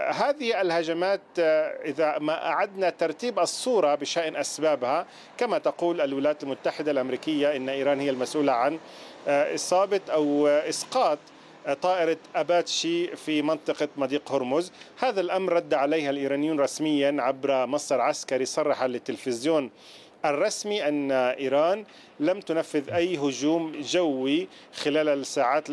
هذه الهجمات إذا ما أعدنا ترتيب الصورة بشأن أسبابها، كما تقول الولايات المتحدة الأمريكية إن إيران هي المسؤولة عن إصابة أو إسقاط طائرة أباتشي في منطقة مضيق هرمز. هذا الأمر رد عليها الإيرانيون رسميا عبر مصدر عسكري صرح للتلفزيون الرسمي أن إيران لم تنفذ أي هجوم جوي خلال الساعات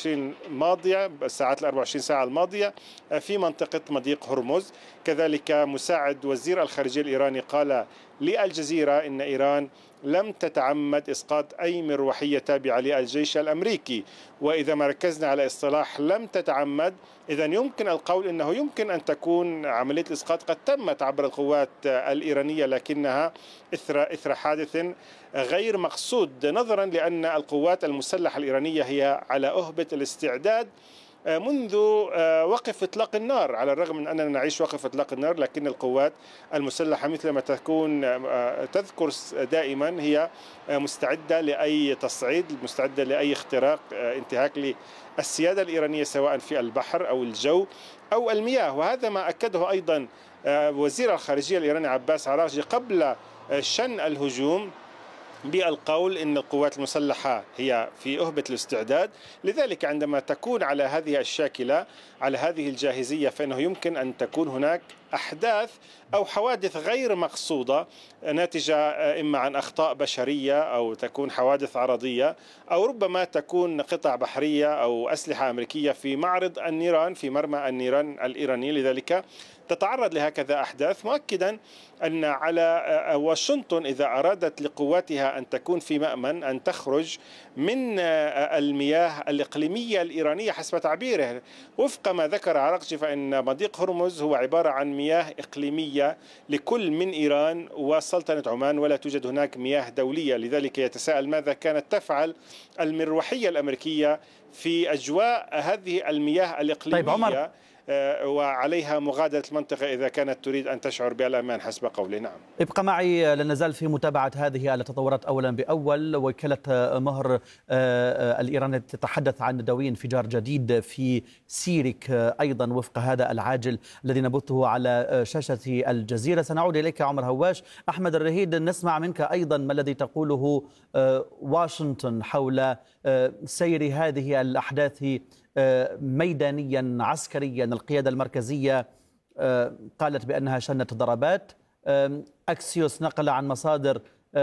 24 ساعة الماضية في منطقة مضيق هرمز. كذلك مساعد وزير الخارجية الإيراني قال للجزيرة إن إيران لم تتعمد إسقاط أي مروحية تابعة للجيش الأمريكي. وإذا ما ركزنا على اصطلاح لم تتعمد، إذن يمكن القول أنه يمكن أن تكون عملية الإسقاط قد تمت عبر القوات الإيرانية، لكنها إثر حادث غير مقصود، نظرا لأن القوات المسلحة الإيرانية هي على أهبة الاستعداد منذ وقف إطلاق النار. على الرغم من أننا نعيش وقف إطلاق النار، لكن القوات المسلحة مثل ما تذكر دائما هي مستعدة لأي تصعيد، مستعدة لأي اختراق، انتهاك للسيادة الإيرانية سواء في البحر أو الجو أو المياه. وهذا ما أكده أيضا وزير الخارجية الإيراني عباس عراغجي قبل شن الهجوم، بالقول إن القوات المسلحة هي في أهبة الاستعداد. لذلك عندما تكون على هذه الشاكلة، على هذه الجاهزية، فإنه يمكن أن تكون هناك أحداث أو حوادث غير مقصودة ناتجة إما عن أخطاء بشرية أو تكون حوادث عرضية أو ربما تكون قطع بحرية أو أسلحة أمريكية في معرض النيران، في مرمى النيران الإيراني. لذلك تتعرض لهكذا أحداث، مؤكدا أن على واشنطن إذا أرادت لقواتها أن تكون في مأمن أن تخرج من المياه الإقليمية الإيرانية حسب تعبيره. وفق ما ذكر عراقجي فإن مضيق هرمز هو عبارة عن مياه إقليمية لكل من إيران وسلطنة عمان، ولا توجد هناك مياه دولية. لذلك يتساءل ماذا كانت تفعل المروحية الأمريكية في أجواء هذه المياه الإقليمية. طيب عمر، وعليها مغادرة المنطقة إذا كانت تريد أن تشعر بالأمان حسب قوله. نعم، ابقى معي، لا نزال في متابعة هذه التطورات أولا بأول. وكالة مهر الإيرانية تتحدث عن ندوي انفجار جديد في سيرك أيضا وفق هذا العاجل الذي نبثه على شاشة الجزيرة. سنعود إليك عمر هواش. أحمد الرهيد، نسمع منك أيضا ما الذي تقوله واشنطن حول سير هذه الأحداث ميدانيا عسكريا. القيادة المركزية قالت بأنها شنت ضربات. أكسيوس نقل عن مصادر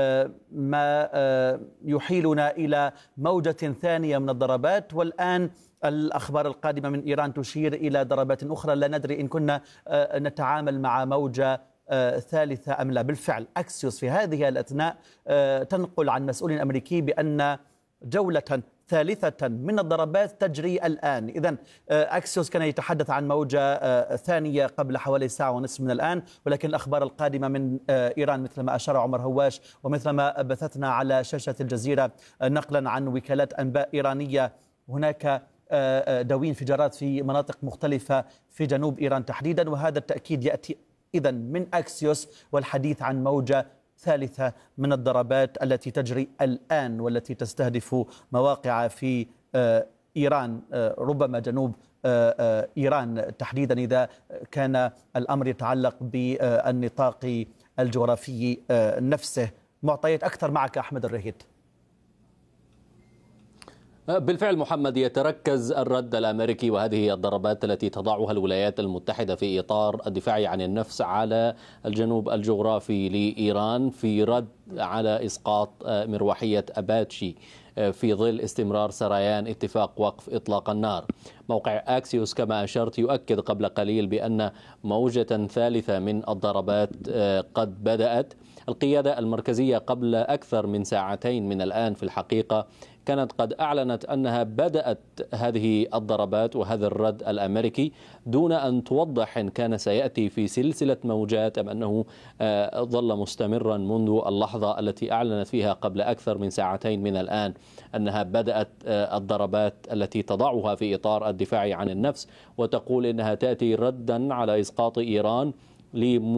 ما يحيلنا إلى موجة ثانية من الضربات، والآن الأخبار القادمة من إيران تشير إلى ضربات أخرى. لا ندري إن كنا نتعامل مع موجة ثالثة أم لا. بالفعل أكسيوس في هذه الأثناء تنقل عن مسؤول أمريكي بأن جولة ثالثة من الضربات تجري الآن. إذن أكسيوس كان يتحدث عن موجة ثانية قبل حوالي ساعة ونصف من الآن، ولكن الأخبار القادمة من إيران مثل ما أشار عمر هواش ومثل ما بثثنا على شاشة الجزيرة نقلا عن وكالات أنباء إيرانية، هناك دوي انفجارات في مناطق مختلفة في جنوب إيران تحديدا. وهذا التأكيد يأتي إذن من أكسيوس والحديث عن موجة ثالثة من الضربات التي تجري الآن والتي تستهدف مواقع في إيران، ربما جنوب إيران تحديدا إذا كان الأمر يتعلق بالنطاق الجغرافي نفسه. معطيات أكثر معك أحمد الرهيد. بالفعل محمد، يتركز الرد الأمريكي وهذه الضربات التي تضعها الولايات المتحدة في إطار الدفاع عن النفس على الجنوب الجغرافي لإيران في رد على إسقاط مروحية أباتشي في ظل استمرار سريان اتفاق وقف إطلاق النار. موقع أكسيوس كما أشرت يؤكد قبل قليل بأن موجة ثالثة من الضربات قد بدأت. القيادة المركزية قبل أكثر من ساعتين من الآن في الحقيقة كانت قد أعلنت أنها بدأت هذه الضربات وهذا الرد الأمريكي دون أن توضح إن كان سيأتي في سلسلة موجات أم أنه ظل مستمرا منذ اللحظة التي أعلنت فيها قبل أكثر من ساعتين من الآن أنها بدأت الضربات التي تضعها في إطار الدفاع عن النفس، وتقول إنها تأتي ردا على إسقاط إيران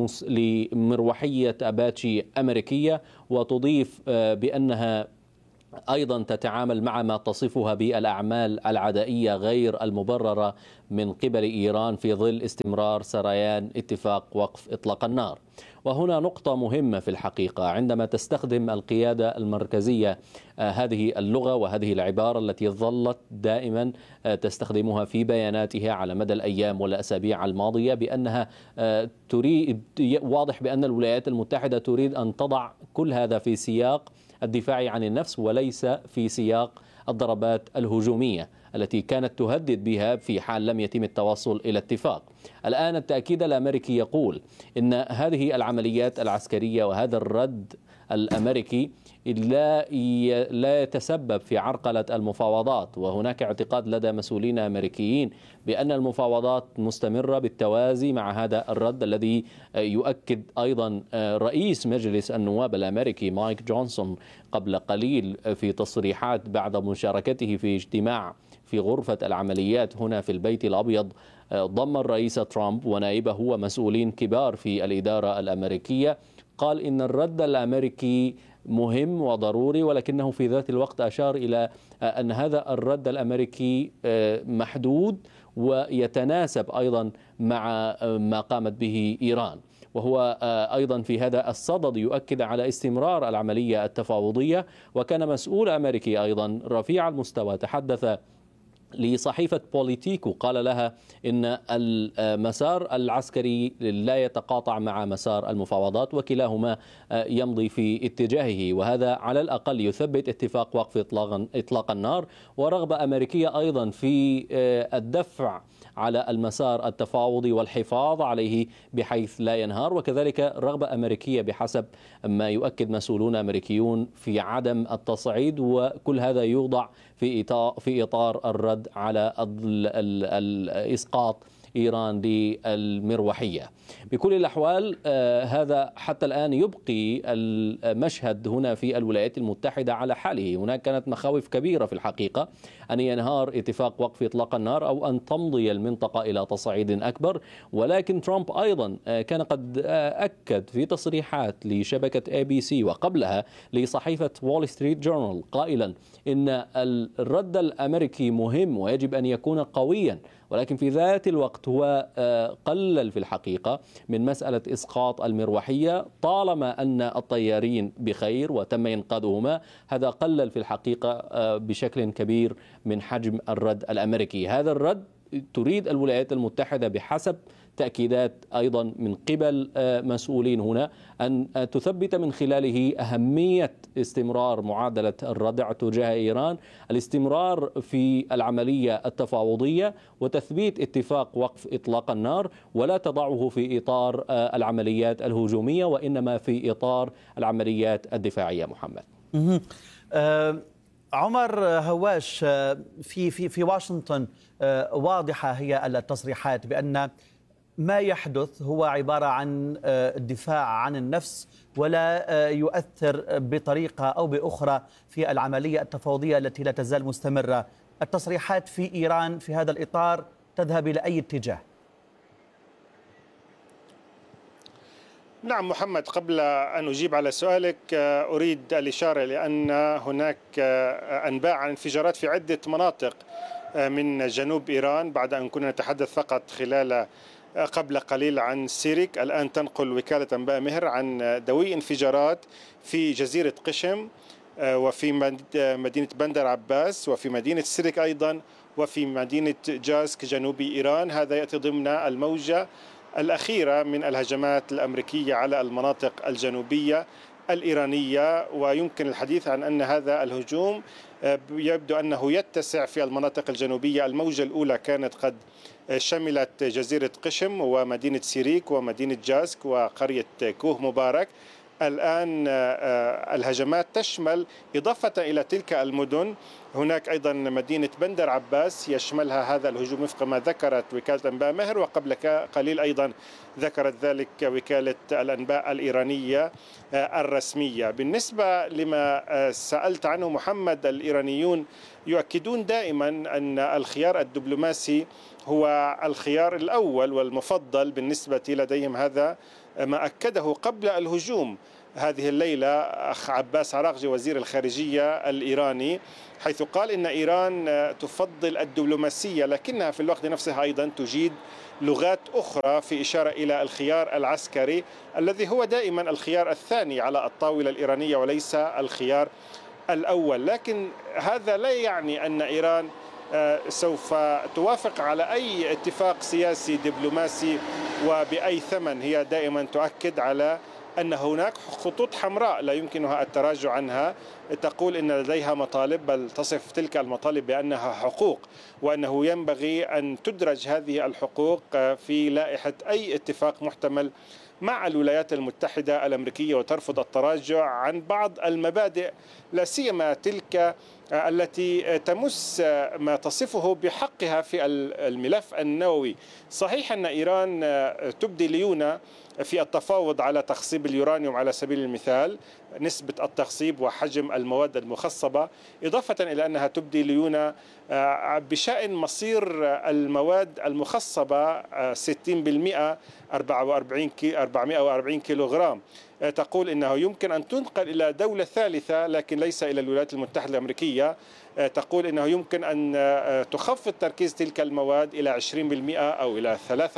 لمروحية أباتشي أمريكية، وتضيف بأنها أيضا تتعامل مع ما تصفها بالأعمال العدائية غير المبررة من قبل إيران في ظل استمرار سريان اتفاق وقف إطلاق النار. وهنا نقطة مهمة في الحقيقة، عندما تستخدم القيادة المركزية هذه اللغة وهذه العبارة التي ظلت دائما تستخدمها في بياناتها على مدى الأيام والأسابيع الماضية، بأنها تريد، واضح بأن الولايات المتحدة تريد أن تضع كل هذا في سياق الدفاع عن النفس وليس في سياق الضربات الهجومية التي كانت تهدد بها في حال لم يتم التوصل إلى اتفاق. الآن التأكيد الأمريكي يقول إن هذه العمليات العسكرية وهذا الرد الأمريكي لا يتسبب في عرقلة المفاوضات، وهناك اعتقاد لدى مسؤولين أمريكيين بأن المفاوضات مستمرة بالتوازي مع هذا الرد الذي يؤكد أيضا رئيس مجلس النواب الأمريكي مايك جونسون قبل قليل في تصريحات بعد مشاركته في اجتماع في غرفة العمليات هنا في البيت الأبيض ضم الرئيس ترامب ونائبه ومسؤولين كبار في الإدارة الأمريكية. قال إن الرد الأمريكي مهم وضروري، ولكنه في ذات الوقت أشار إلى أن هذا الرد الأمريكي محدود ويتناسب أيضا مع ما قامت به إيران. وهو أيضا في هذا الصدد يؤكد على استمرار العملية التفاوضية. وكان مسؤول أمريكي أيضا رفيع المستوى تحدث لصحيفة بوليتيكو قال لها إن المسار العسكري لا يتقاطع مع مسار المفاوضات وكلاهما يمضي في اتجاهه، وهذا على الأقل يثبت اتفاق وقف إطلاق النار ورغبة أمريكية أيضا في الدفع على المسار التفاوضي والحفاظ عليه بحيث لا ينهار، وكذلك رغبة أمريكية بحسب ما يؤكد مسؤولون أمريكيون في عدم التصعيد، وكل هذا يوضع في إطار الرد على إسقاط إيران للمروحية. بكل الأحوال هذا حتى الآن يبقي المشهد هنا في الولايات المتحدة على حاله. هناك كانت مخاوف كبيرة في الحقيقة أن ينهار اتفاق وقف إطلاق النار أو أن تمضي المنطقة إلى تصعيد أكبر، ولكن ترامب أيضا كان قد أكد في تصريحات لشبكة ABC وقبلها لصحيفة وول ستريت جورنال قائلا إن الرد الأمريكي مهم ويجب أن يكون قويا، ولكن في ذات الوقت هو قلل في الحقيقة من مسألة إسقاط المروحية طالما أن الطيارين بخير وتم إنقاذهما. هذا قلل في الحقيقة بشكل كبير من حجم الرد الأمريكي. هذا الرد تريد الولايات المتحدة بحسب تأكيدات أيضا من قبل مسؤولين هنا أن تثبت من خلاله أهمية استمرار معادلة الردع تجاه إيران، الاستمرار في العملية التفاوضية وتثبيت اتفاق وقف إطلاق النار، ولا تضعه في إطار العمليات الهجومية وإنما في إطار العمليات الدفاعية. محمد. عمر هواش، في واشنطن واضحة هي التصريحات بأن ما يحدث هو عبارة عن الدفاع عن النفس ولا يؤثر بطريقة أو بأخرى في العملية التفاوضية التي لا تزال مستمرة. التصريحات في إيران في هذا الإطار تذهب إلى أي اتجاه؟ نعم محمد، قبل أن أجيب على سؤالك أريد الإشارة لأن هناك أنباء عن انفجارات في عدة مناطق من جنوب إيران بعد أن كنا نتحدث فقط قبل قليل عن سيرك. الآن تنقل وكالة أنباء مهر عن دوي انفجارات في جزيرة قشم وفي مدينة بندر عباس وفي مدينة سيرك أيضا وفي مدينة جاسك جنوب إيران. هذا يأتي ضمن الموجة الأخيرة من الهجمات الأمريكية على المناطق الجنوبية الإيرانية، ويمكن الحديث عن أن هذا الهجوم يبدو أنه يتسع في المناطق الجنوبية. الموجة الأولى كانت قد شملت جزيرة قشم ومدينة سيريك ومدينة جاسك وقرية كوه مبارك. الآن الهجمات تشمل إضافة إلى تلك المدن هناك أيضا مدينة بندر عباس يشملها هذا الهجوم وفق ما ذكرت وكالة أنباء مهر، وقبل قليل أيضا ذكرت ذلك وكالة الأنباء الإيرانية الرسمية. بالنسبة لما سألت عنه محمد، الإيرانيون يؤكدون دائما أن الخيار الدبلوماسي هو الخيار الأول والمفضل بالنسبة لديهم. هذا ما أكده قبل الهجوم هذه الليلة أخ عباس عراقجي وزير الخارجية الإيراني، حيث قال إن إيران تفضل الدبلوماسية لكنها في الوقت نفسه أيضا تجيد لغات أخرى، في إشارة إلى الخيار العسكري الذي هو دائما الخيار الثاني على الطاولة الإيرانية وليس الخيار الأول. لكن هذا لا يعني أن إيران سوف توافق على أي اتفاق سياسي دبلوماسي وبأي ثمن. هي دائما تؤكد على أن هناك خطوط حمراء لا يمكنها التراجع عنها. تقول إن لديها مطالب، بل تصف تلك المطالب بأنها حقوق، وأنه ينبغي أن تدرج هذه الحقوق في لائحة أي اتفاق محتمل مع الولايات المتحدة الأمريكية، وترفض التراجع عن بعض المبادئ لا سيما تلك التي تمس ما تصفه بحقها في الملف النووي. صحيح أن إيران تبدي ليونة في التفاوض على تخصيب اليورانيوم على سبيل المثال، نسبة التخصيب وحجم المواد المخصبة، إضافة إلى أنها تبدي ليونة بشأن مصير المواد المخصبة 60% 440 كيلوغرام. تقول إنه يمكن أن تنقل إلى دولة ثالثة لكن ليس إلى الولايات المتحدة الأمريكية. تقول إنه يمكن أن تخفض تركيز تلك المواد إلى 20% أو إلى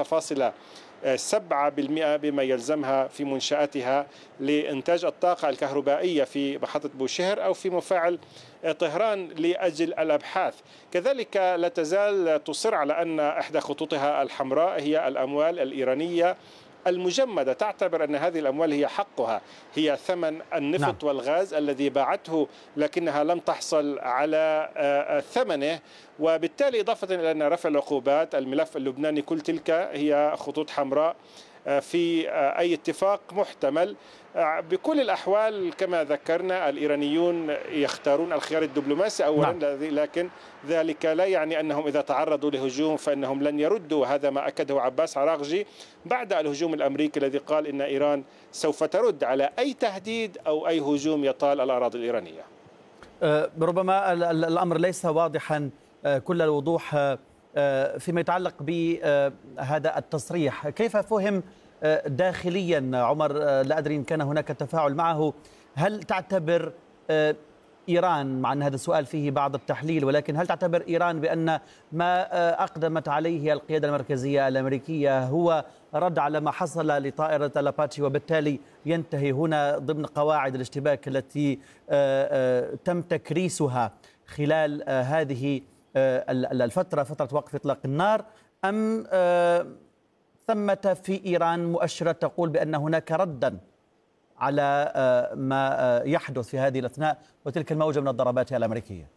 3.7% بما يلزمها في منشآتها لإنتاج الطاقة الكهربائية في محطة بوشهر أو في مفاعل طهران لأجل الأبحاث. كذلك لا تزال تصر على أن إحدى خطوطها الحمراء هي الأموال الإيرانية المجمدة. تعتبر أن هذه الأموال هي حقها، هي ثمن النفط والغاز الذي باعته لكنها لم تحصل على ثمنه، وبالتالي إضافة إلى أن رفع العقوبات، الملف اللبناني، كل تلك هي خطوط حمراء في أي اتفاق محتمل. بكل الأحوال كما ذكرنا الإيرانيون يختارون الخيار الدبلوماسي أولا، لكن ذلك لا يعني أنهم إذا تعرضوا لهجوم فإنهم لن يردوا، وهذا ما أكده عباس عراقجي بعد الهجوم الأمريكي الذي قال إن إيران سوف ترد على أي تهديد أو أي هجوم يطال الأراضي الإيرانية. ربما الأمر ليس واضحا كل الوضوح فيما يتعلق بهذا التصريح. كيف فهم داخليا عمر؟ لا أدري إن كان هناك تفاعل معه. هل تعتبر إيران، مع أن هذا السؤال فيه بعض التحليل، ولكن هل تعتبر إيران بأن ما أقدمت عليه القيادة المركزية الأمريكية هو رد على ما حصل لطائرة الأباتشي، وبالتالي ينتهي هنا ضمن قواعد الاشتباك التي تم تكريسها خلال هذه الفترة، فترة وقف إطلاق النار، أم ثمة في إيران مؤشرات تقول بأن هناك ردا على ما يحدث في هذه الأثناء وتلك الموجة من الضربات الأمريكية؟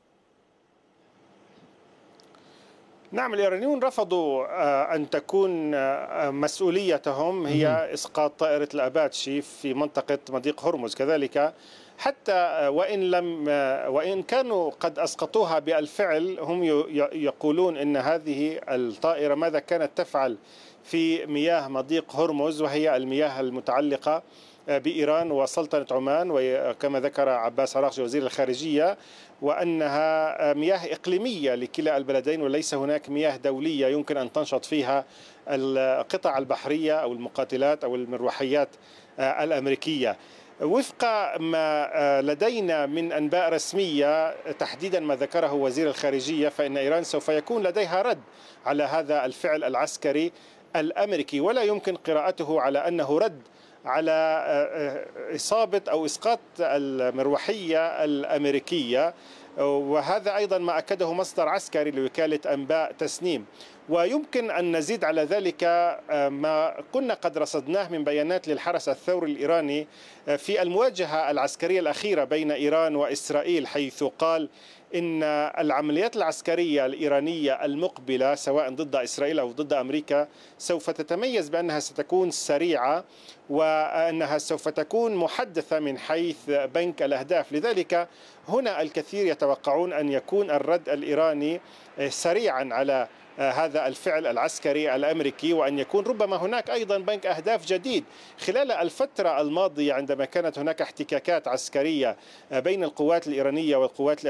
نعم، الإيرانيون رفضوا أن تكون مسؤوليتهم هي إسقاط طائرة الأباتشي في منطقة مضيق هرمز. كذلك حتى وإن كانوا قد أسقطوها بالفعل، هم يقولون إن هذه الطائرة ماذا كانت تفعل في مياه مضيق هرمز، وهي المياه المتعلقة بإيران وسلطنة عمان، وكما ذكر عباس عراقجي وزير الخارجية، وأنها مياه إقليمية لكلا البلدين وليس هناك مياه دولية يمكن أن تنشط فيها القطع البحرية أو المقاتلات أو المروحيات الأمريكية. وفق ما لدينا من أنباء رسمية، تحديدا ما ذكره وزير الخارجية، فإن إيران سوف يكون لديها رد على هذا الفعل العسكري الأمريكي، ولا يمكن قراءته على أنه رد على إصابة أو إسقاط المروحية الأمريكية. وهذا أيضا ما أكده مصدر عسكري لوكالة أنباء تسنيم. ويمكن أن نزيد على ذلك ما كنا قد رصدناه من بيانات للحرس الثوري الإيراني في المواجهة العسكرية الأخيرة بين إيران وإسرائيل، حيث قال إن العمليات العسكرية الإيرانية المقبلة سواء ضد إسرائيل أو ضد أمريكا سوف تتميز بأنها ستكون سريعة، وأنها سوف تكون محدثة من حيث بنك الأهداف. لذلك هنا الكثير يتوقعون أن يكون الرد الإيراني سريعا على هذا الفعل العسكري الأمريكي، وأن يكون ربما هناك أيضا بنك أهداف جديد. خلال الفترة الماضية عندما كانت هناك احتكاكات عسكرية بين القوات الإيرانية والقوات الأمريكية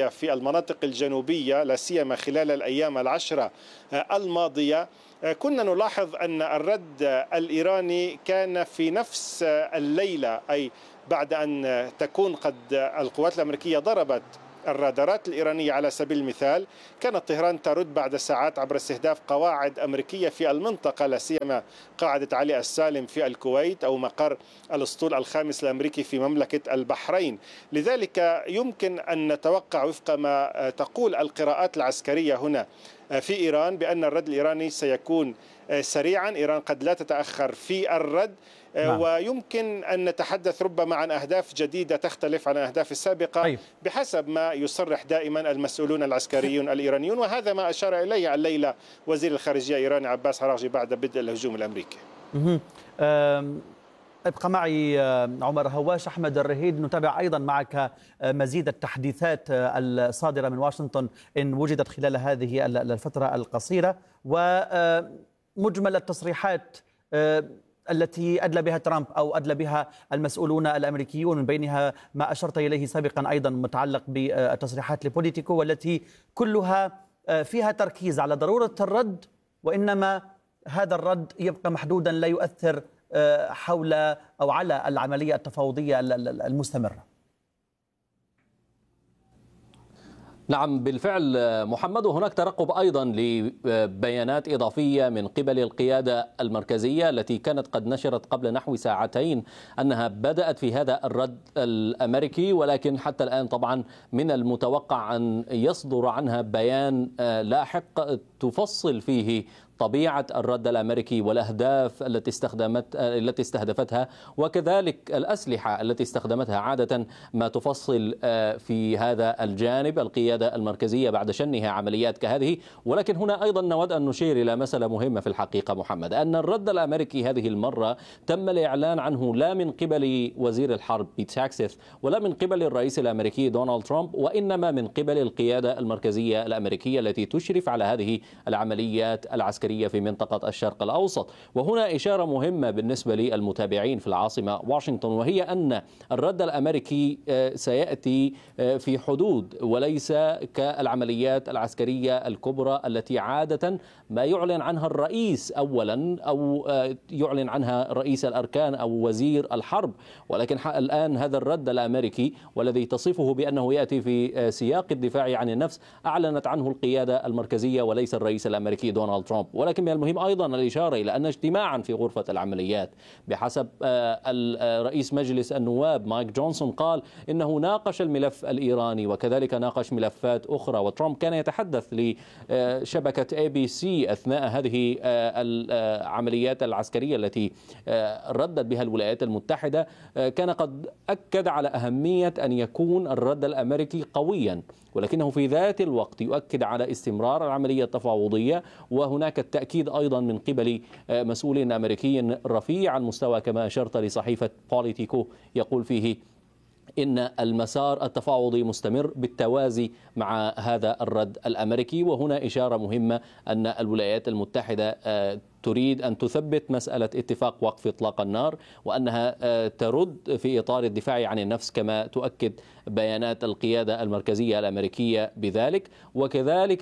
الإيرانية في المناطق الجنوبية لا سيما خلال الأيام العشرة الماضية، كنا نلاحظ أن الرد الإيراني كان في نفس الليلة، أي بعد أن تكون قد القوات الأمريكية ضربت الرادارات الإيرانية على سبيل المثال، كانت طهران ترد بعد ساعات عبر استهداف قواعد أمريكية في المنطقة لا سيما قاعدة علي السالم في الكويت أو مقر الأسطول الخامس الأمريكي في مملكة البحرين. لذلك يمكن أن نتوقع وفق ما تقول القراءات العسكرية هنا في إيران بأن الرد الإيراني سيكون سريعا. إيران قد لا تتأخر في الرد، ويمكن أن نتحدث ربما عن أهداف جديدة تختلف عن الأهداف السابقة بحسب ما يصرح دائما المسؤولون العسكريون الإيرانيون، وهذا ما أشار إليه الليلة وزير الخارجية الإيراني عباس عراغجي بعد بدء الهجوم الأمريكي. ابقى معي عمر هواش. أحمد الرهيد، نتابع أيضا معك مزيد التحديثات الصادرة من واشنطن إن وجدت خلال هذه الفترة القصيرة، ومجمل التصريحات التي أدلى بها ترامب أو أدلى بها المسؤولون الأمريكيون، من بينها ما أشرت إليه سابقا أيضا متعلق بالتصريحات لبوليتيكو، والتي كلها فيها تركيز على ضرورة الرد، وإنما هذا الرد يبقى محدودا لا يؤثر حول أو على العملية التفاوضية المستمرة. نعم بالفعل محمد، وهناك ترقب أيضا لبيانات إضافية من قبل القيادة المركزية التي كانت قد نشرت قبل نحو ساعتين أنها بدأت في هذا الرد الأمريكي، ولكن حتى الآن طبعا من المتوقع أن يصدر عنها بيان لاحق تفصل فيه طبيعة الرد الأمريكي والأهداف التي استهدفتها، وكذلك الأسلحة التي استخدمتها. عادة ما تفصل في هذا الجانب القيادة المركزية بعد شنها عمليات كهذه. ولكن هنا أيضا نود أن نشير إلى مسألة مهمة في الحقيقة محمد، أن الرد الأمريكي هذه المرة تم الإعلان عنه لا من قبل وزير الحرب بيت هيكسيث ولا من قبل الرئيس الأمريكي دونالد ترامب، وإنما من قبل القيادة المركزية الأمريكية التي تشرف على هذه العمليات العسكرية في منطقة الشرق الأوسط. وهنا إشارة مهمة بالنسبة للمتابعين في العاصمة واشنطن، وهي أن الرد الأمريكي سيأتي في حدود وليس كالعمليات العسكرية الكبرى التي عادة ما يعلن عنها الرئيس أولا أو يعلن عنها رئيس الأركان أو وزير الحرب. ولكن الآن هذا الرد الأمريكي والذي تصفه بأنه يأتي في سياق الدفاع عن النفس أعلنت عنه القيادة المركزية وليس الرئيس الأمريكي دونالد ترامب. ولكن من المهم أيضا الإشارة إلى أن اجتماعا في غرفة العمليات بحسب رئيس مجلس النواب مايك جونسون قال إنه ناقش الملف الإيراني وكذلك ناقش ملفات أخرى، وترامب كان يتحدث لشبكة ABC أثناء هذه العمليات العسكرية التي ردت بها الولايات المتحدة، كان قد أكد على أهمية أن يكون الرد الأمريكي قويا، ولكنه في ذات الوقت يؤكد على استمرار العملية التفاوضية. وهناك التأكيد أيضا من قبل مسؤول أمريكي رفيع المستوى كما أشرت لصحيفة بوليتيكو يقول فيه إن المسار التفاوضي مستمر بالتوازي مع هذا الرد الأمريكي. وهنا إشارة مهمة أن الولايات المتحدة تريد أن تثبت مسألة اتفاق وقف إطلاق النار، وأنها ترد في إطار الدفاع عن النفس كما تؤكد بيانات القيادة المركزية الأمريكية بذلك، وكذلك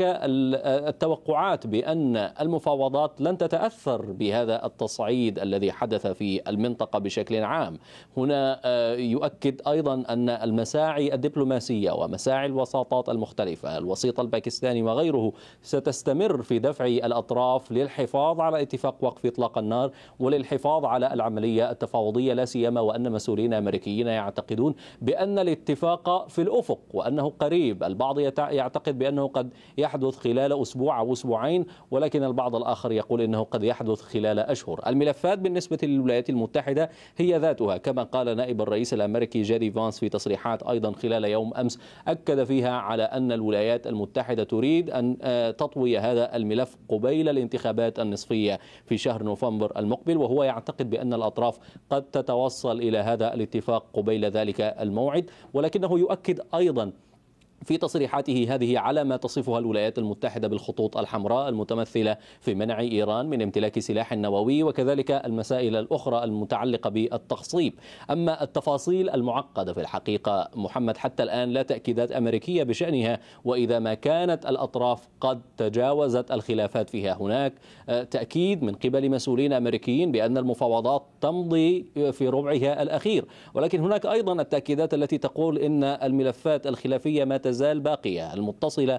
التوقعات بأن المفاوضات لن تتأثر بهذا التصعيد الذي حدث في المنطقة بشكل عام. هنا يؤكد أيضا أن المساعي الدبلوماسية ومساعي الوساطات المختلفة، الوسيط الباكستاني وغيره، ستستمر في دفع الأطراف للحفاظ على اتفاق وقف إطلاق النار وللحفاظ على العملية التفاوضية، لا سيما وأن مسؤولين أمريكيين يعتقدون بأن الاتفاق في الأفق وأنه قريب. البعض يعتقد بأنه قد يحدث خلال أسبوع أو أسبوعين، ولكن البعض الآخر يقول أنه قد يحدث خلال أشهر. الملفات بالنسبة للولايات المتحدة هي ذاتها كما قال نائب الرئيس الأمريكي جيدي فانس في تصريحات أيضا خلال يوم أمس، أكد فيها على أن الولايات المتحدة تريد أن تطوي هذا الملف قبيل الانتخابات النصفية في شهر نوفمبر المقبل، وهو يعتقد بأن الأطراف قد تتوصل إلى هذا الاتفاق قبيل ذلك الموعد. ولكنه يؤكد أيضا في تصريحاته هذه على ما تصفها الولايات المتحدة بالخطوط الحمراء المتمثلة في منع إيران من امتلاك سلاح نووي، وكذلك المسائل الأخرى المتعلقة بالتخصيب. أما التفاصيل المعقدة في الحقيقة محمد حتى الآن لا تأكيدات أمريكية بشأنها، وإذا ما كانت الأطراف قد تجاوزت الخلافات فيها هناك تأكيد من قبل مسؤولين أمريكيين بأن المفاوضات تمضي في ربعها الأخير، ولكن هناك أيضا التأكيدات التي تقول إن الملفات الخلافية ما تزال باقية، المتصلة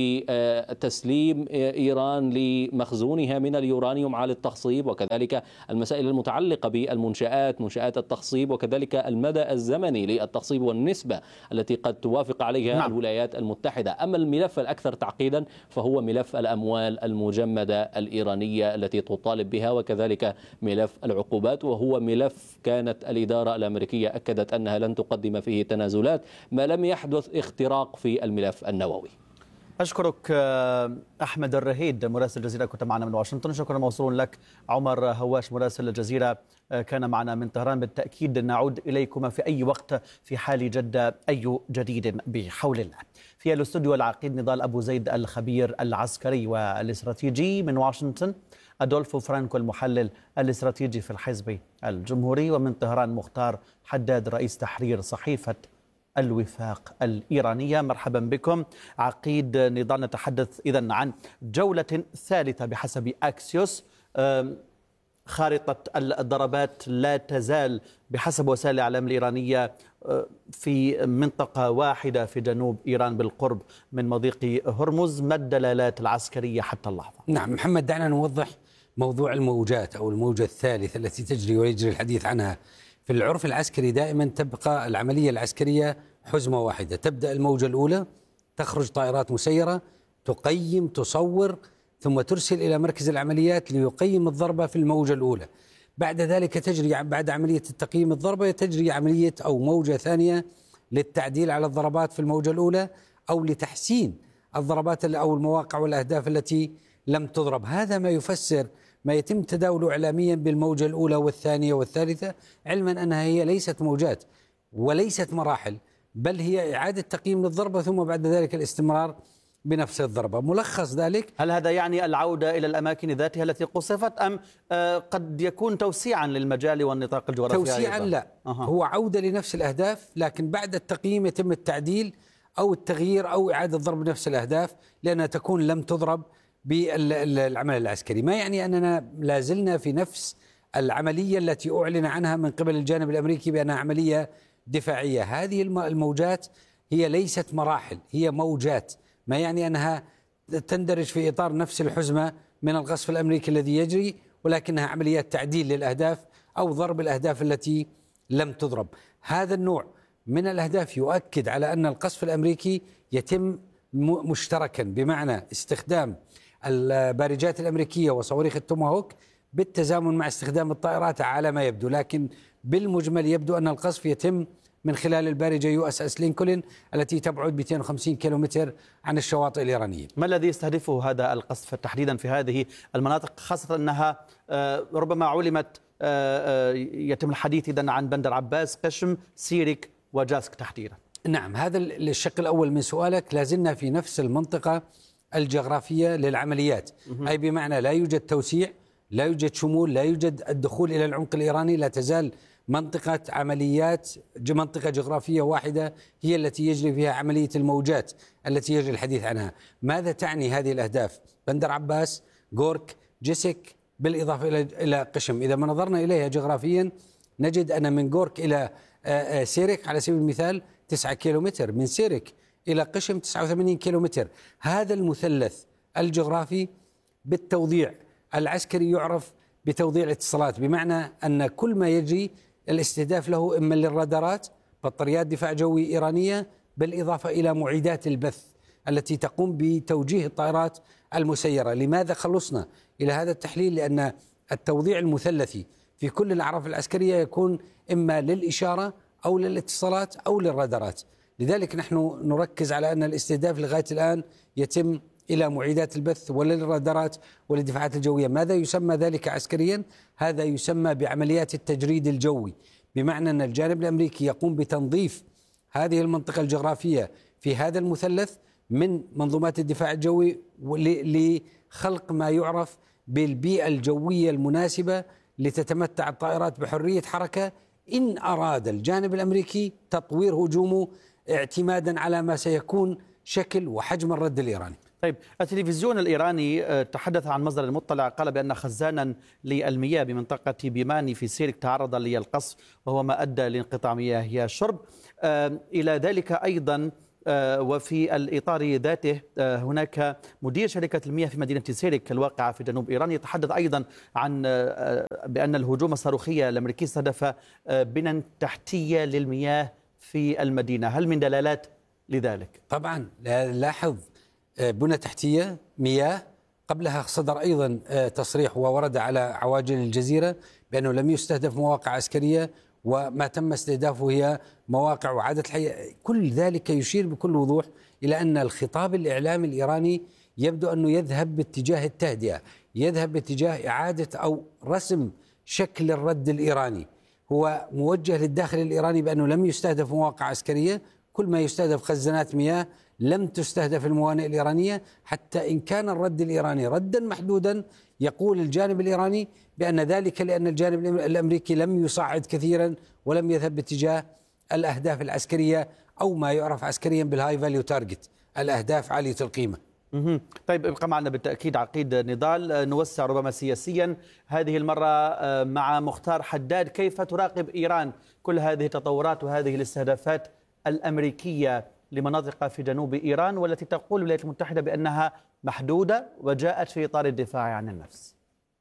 بتسليم إيران لمخزونها من اليورانيوم على التخصيب، وكذلك المسائل المتعلقة بالمنشآت، منشآت التخصيب، وكذلك المدى الزمني للتخصيب والنسبة التي قد توافق عليها الولايات المتحدة. أما الملف الأكثر تعقيدا فهو ملف الأموال المجمدة الإيرانية التي تطالب بها، وكذلك ملف العقوبات، وهو ملف كانت الإدارة الأمريكية أكدت أنها لن تقدم فيه تنازلات ما لم يحدث اختراق في الملف النووي. أشكرك أحمد الرهيد مراسل الجزيرة، كنت معنا من واشنطن. شكرا موصول لك عمر هواش مراسل الجزيرة، كان معنا من طهران. بالتأكيد نعود إليكم في أي وقت في حال جد أي جديد بحول الله. في الاستوديو العقيد نضال أبو زيد الخبير العسكري والاستراتيجي من واشنطن، أدولفو فرانكو المحلل الاستراتيجي في الحزب الجمهوري، ومن طهران مختار حداد رئيس تحرير صحيفة الوفاق الإيرانية. مرحبا بكم. عقيد نضال، نتحدث إذن عن جولة ثالثة بحسب أكسيوس. خارطة الضربات لا تزال بحسب وسائل الإعلام الإيرانية في منطقة واحدة في جنوب إيران بالقرب من مضيق هرمز. ما الدلالات العسكرية حتى اللحظة؟ نعم محمد، دعنا نوضح موضوع الموجات أو الموجة الثالثة التي تجري ويجري الحديث عنها. في العرف العسكري دائما تبقى العملية العسكرية حزمة واحدة. تبدأ الموجة الأولى، تخرج طائرات مسيرة تقيم تصور، ثم ترسل إلى مركز العمليات ليقيم الضربة في الموجة الأولى. بعد ذلك تجري بعد عملية التقييم الضربة تجري عملية أو موجة ثانية للتعديل على الضربات في الموجة الأولى أو لتحسين الضربات أو المواقع والأهداف التي لم تضرب. هذا ما يفسر ما يتم تداوله إعلاميا بالموجة الأولى والثانية والثالثة، علما أنها هي ليست موجات وليست مراحل، بل هي إعادة تقييم للضربة ثم بعد ذلك الاستمرار بنفس الضربة. ملخص ذلك، هل هذا يعني العودة إلى الأماكن ذاتها التي قصفت، أم قد يكون توسيعا للمجال والنطاق الجغرافي؟ توسيعا لا، هو عودة لنفس الأهداف، لكن بعد التقييم يتم التعديل أو التغيير أو إعادة ضرب نفس الأهداف لأنها تكون لم تضرب بالعمل العسكري. ما يعني أننا لازلنا في نفس العملية التي أعلن عنها من قبل الجانب الأمريكي بأنها عملية دفاعية. هذه الموجات هي ليست مراحل، هي موجات، ما يعني أنها تندرج في إطار نفس الحزمة من القصف الأمريكي الذي يجري، ولكنها عمليات تعديل للأهداف أو ضرب الأهداف التي لم تضرب. هذا النوع من الأهداف يؤكد على أن القصف الأمريكي يتم مشتركا، بمعنى استخدام البارجات الأمريكية وصواريخ التوماهوك بالتزامن مع استخدام الطائرات على ما يبدو، لكن بالمجمل يبدو أن القصف يتم من خلال البارجة يو اس اس لينكولن التي تبعد 250 كيلومتر عن الشواطئ الإيرانية. ما الذي يستهدفه هذا القصف تحديدا في هذه المناطق، خاصة أنها ربما علمت يتم الحديث إذن عن بندر عباس، قشم، سيرك وجاسك تحديدا؟ نعم، هذا الشق الأول من سؤالك. لازلنا في نفس المنطقة الجغرافية للعمليات، أي بمعنى لا يوجد توسيع، لا يوجد شمول، لا يوجد الدخول إلى العمق الإيراني. لا تزال منطقة عمليات، منطقة جغرافية واحدة هي التي يجري فيها عملية الموجات التي يجري الحديث عنها. ماذا تعني هذه الأهداف؟ بندر عباس، غورك، جسك، بالإضافة إلى قشم. إذا ما نظرنا إليها جغرافيا نجد أن من غورك إلى سيرك على سبيل المثال 9 كيلومتر، من سيرك إلى قشم 89 كيلومتر. هذا المثلث الجغرافي بالتوضيع العسكري يعرف بتوضيع الاتصالات، بمعنى أن كل ما يجري الاستهداف له إما للرادارات، بطاريات دفاع جوي إيرانية، بالإضافة إلى معيدات البث التي تقوم بتوجيه الطائرات المسيرة. لماذا خلصنا إلى هذا التحليل؟ لأن التوضيع المثلثي في كل الأعراف العسكرية يكون إما للإشارة أو للاتصالات أو للرادارات. لذلك نحن نركز على أن الاستهداف لغاية الآن يتم إلى معيدات البث ولا للرادارات والدفاعات الجوية. ماذا يسمى ذلك عسكريا؟ هذا يسمى بعمليات التجريد الجوي، بمعنى أن الجانب الأمريكي يقوم بتنظيف هذه المنطقة الجغرافية في هذا المثلث من منظومات الدفاع الجوي لخلق ما يعرف بالبيئة الجوية المناسبة لتتمتع الطائرات بحرية حركة إن أراد الجانب الأمريكي تطوير هجومه اعتمادا على ما سيكون شكل وحجم الرد الإيراني. طيب، التلفزيون الإيراني تحدث عن مصدر مطلع قال بأن خزانا للمياه بمنطقة بيماني في سيرك تعرض للقصف وهو ما أدى لانقطاع مياه الشرب. إلى ذلك أيضا وفي الإطار ذاته هناك مدير شركة المياه في مدينة سيرك الواقعة في جنوب إيران يتحدث أيضا عن بأن الهجوم الصاروخي الأمريكي استهدف بنى تحتية للمياه في المدينة. هل من دلالات لذلك؟ طبعا لاحظ بنى تحتية مياه. قبلها صدر أيضا تصريح وورد على عواجل الجزيرة بأنه لم يستهدف مواقع عسكرية وما تم استهدافه هي مواقع وعادة الحياة. كل ذلك يشير بكل وضوح إلى أن الخطاب الإعلامي الإيراني يبدو أنه يذهب باتجاه التهدئة، يذهب باتجاه إعادة أو رسم شكل الرد الإيراني. هو موجه للداخل الإيراني بأنه لم يستهدف مواقع عسكرية، كل ما يستهدف خزانات مياه، لم تستهدف الموانئ الإيرانية. حتى إن كان الرد الإيراني ردا محدودا يقول الجانب الإيراني بأن ذلك لأن الجانب الأمريكي لم يصعد كثيرا ولم يذهب باتجاه الأهداف العسكرية أو ما يعرف عسكريا بالهاي فاليو تارجت، الأهداف عالية القيمة. طيب، ابقى معنا بالتأكيد عقيد نضال. نوسع ربما سياسيا هذه المرة مع مختار حداد. كيف تراقب إيران كل هذه التطورات وهذه الاستهدافات الأمريكية لمناطق في جنوب إيران والتي تقول الولايات المتحدة بأنها محدودة وجاءت في إطار الدفاع عن النفس؟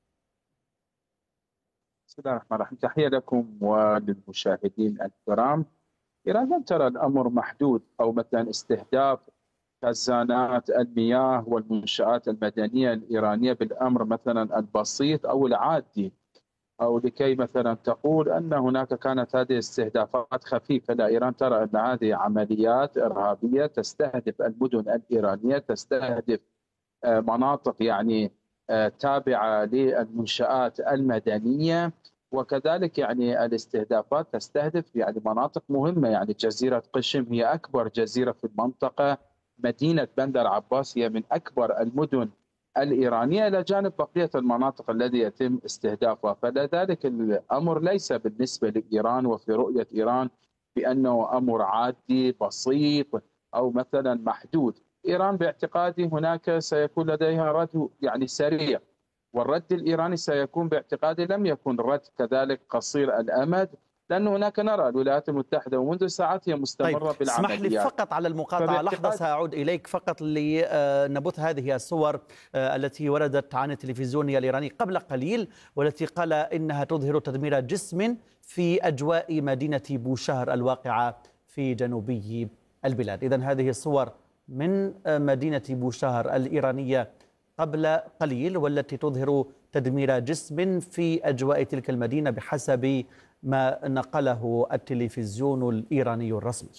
بسم الله الرحمن الرحيم. تحية لكم وللمشاهدين الكرام. إيران لم ترى الأمر محدود أو مثلا استهداف خزانات المياه والمنشآت المدنية الإيرانية بالأمر مثلا البسيط أو العادي، أو لكي مثلا تقول أن هناك كانت هذه استهدافات خفيفة. لا، إيران ترى أن هذه عمليات إرهابية تستهدف المدن الإيرانية، تستهدف مناطق يعني تابعة للمنشآت المدنية، وكذلك يعني الاستهدافات تستهدف يعني مناطق مهمة. يعني جزيرة قشم هي أكبر جزيرة في المنطقة، مدينة بندر عباس هي من أكبر المدن الإيرانية، إلى جانب بقية المناطق التي يتم استهدافها. فلذلك الأمر ليس بالنسبة لإيران وفي رؤية إيران بأنه أمر عادي بسيط أو مثلا محدود. إيران باعتقادي هناك سيكون لديها رد يعني سريع، والرد الإيراني سيكون باعتقادي لم يكن رد كذلك قصير الأمد، لأن هناك نرى الولايات المتحدة ومنذ ساعات هي مستمرة طيب، بالعمليات. اسمح لي فقط على المقاطعة لحظة، سأعود إليك فقط لنبث هذه الصور التي وردت عن التلفزيون الإيراني قبل قليل والتي قال إنها تظهر تدمير جسم في أجواء مدينة بوشهر الواقعة في جنوبي البلاد. إذن هذه الصور من مدينة بوشهر الإيرانية قبل قليل والتي تظهر تدمير جسم في أجواء تلك المدينة بحسب ما نقله التلفزيون الإيراني الرسمي.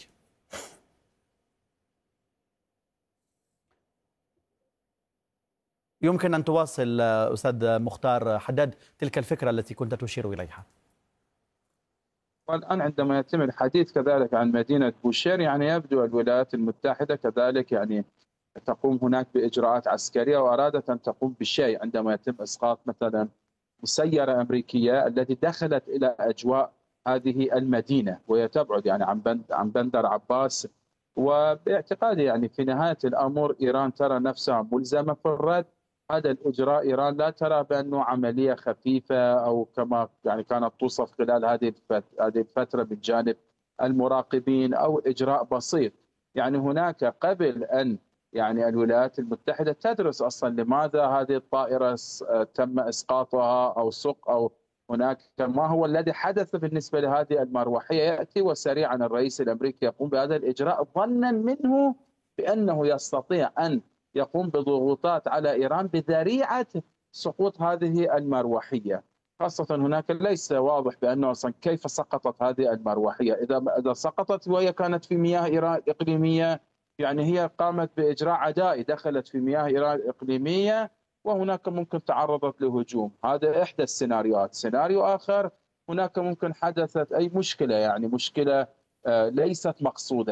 يمكن أن تواصل أستاذ مختار حداد تلك الفكرة التي كنت تشير إليها. والآن عندما يتم الحديث كذلك عن مدينة بوشير، يعني يبدو الولايات المتحدة كذلك يعني تقوم هناك بإجراءات عسكرية وأرادت أن تقوم بشيء عندما يتم إسقاط مثلا مسيرة أمريكية التي دخلت إلى أجواء هذه المدينة وهي تبعد يعني عن بندر عباس. وباعتقادي يعني في نهاية الأمر إيران ترى نفسها ملزمة في الرد. هذا الإجراء إيران لا ترى بأنه عملية خفيفة أو كما يعني كانت توصف خلال هذه الفترة من جانب المراقبين أو إجراء بسيط. يعني هناك قبل أن يعني الولايات المتحدة تدرس أصلا لماذا هذه الطائرة تم إسقاطها أو أو هناك ما هو الذي حدث بالنسبة لهذه المروحية. يأتي وسريعا الرئيس الأمريكي يقوم بهذا الإجراء ظنا منه بأنه يستطيع أن يقوم بضغوطات على إيران بذريعة سقوط هذه المروحية. خاصة هناك ليس واضح بأنه أصلا كيف سقطت هذه المروحية. إذا سقطت وهي كانت في مياه إيران إقليمية، يعني هي قامت بإجراء عدائي، دخلت في مياه إيران الإقليمية وهناك ممكن تعرضت لهجوم. هذا إحدى السيناريوهات. سيناريو آخر، هناك ممكن حدثت أي مشكلة، يعني مشكلة ليست مقصودة،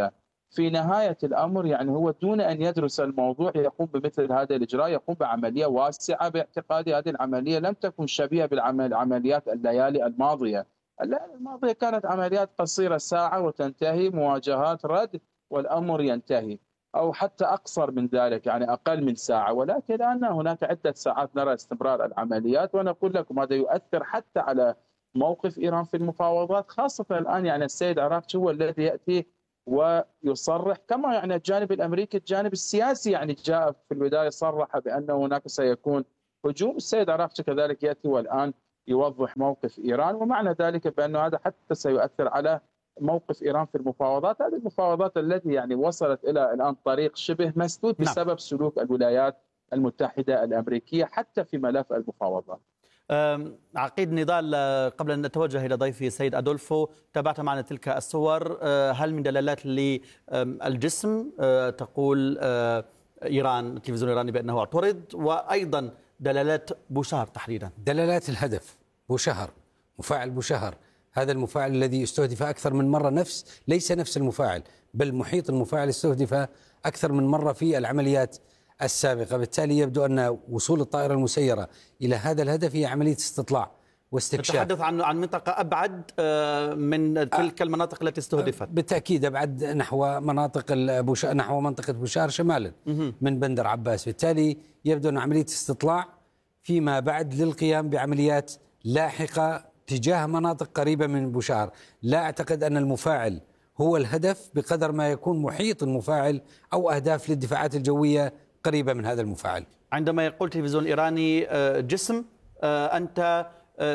في نهاية الأمر يعني هو دون أن يدرس الموضوع يقوم بمثل هذا الإجراء، يقوم بعملية واسعة. باعتقادي هذه العملية لم تكن شبيهة بعمليات الليالي الماضية. الليالي الماضية كانت عمليات قصيرة ساعة وتنتهي، مواجهات رد والأمر ينتهي، أو حتى أقصر من ذلك يعني أقل من ساعة. ولكن الآن هناك عدة ساعات نرى استمرار العمليات، ونقول لكم هذا يؤثر حتى على موقف إيران في المفاوضات، خاصة الآن يعني السيد عراقجي هو الذي يأتي ويصرح، كما يعني الجانب الامريكي الجانب السياسي يعني جاء في البدايه صرح بان هناك سيكون هجوم. السيد عراقجي كذلك ياتي والان يوضح موقف ايران، ومعنى ذلك بان هذا حتى سيؤثر على موقف ايران في المفاوضات. هذه المفاوضات التي يعني وصلت الى الان طريق شبه مسدود بسبب سلوك الولايات المتحده الامريكيه حتى في ملف المفاوضات. عقيد نضال، قبل أن نتوجه إلى ضيفي سيد أدولفو، تابعت معنا تلك الصور، هل من دلالات للجسم تقول إيران، التلفزيون الإيراني، بأنه اعترض، وأيضا دلالات بوشهر تحديدا؟ دلالات الهدف بوشهر، مفاعل بوشهر، هذا المفاعل الذي استهدف أكثر من مرة، ليس نفس المفاعل بل محيط المفاعل استهدف أكثر من مرة في العمليات السابقة. بالتالي يبدو أن وصول الطائرة المسيرة إلى هذا الهدف هي عملية استطلاع واستكشاف. نتحدث عن منطقة أبعد من تلك المناطق التي استهدفت. بالتأكيد أبعد نحو منطقة بوشهر شمالا من بندر عباس. بالتالي يبدو أن عملية استطلاع فيما بعد للقيام بعمليات لاحقة تجاه مناطق قريبة من بوشهر. لا أعتقد أن المفاعل هو الهدف بقدر ما يكون محيط المفاعل أو أهداف للدفاعات الجوية قريبة من هذا المفاعل. عندما يقول التلفزيون الإيراني جسم، أنت